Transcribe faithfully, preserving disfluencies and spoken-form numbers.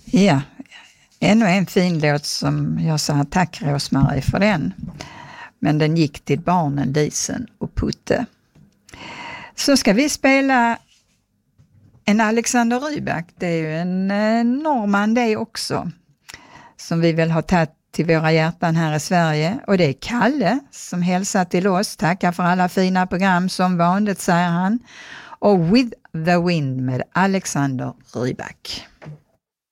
Ja, ännu en fin låt som jag sa tack Rosmarie för den. Men den gick till barnen Lisen och Putte. Så ska vi spela en Alexander Rybak. Det är ju en eh, norrman det också. Som vi vill ha tagit till våra hjärtan här i Sverige. Och det är Kalle som hälsar till oss. Tackar för alla fina program som vanligt, säger han. Och With the Wind med Alexander Rybak.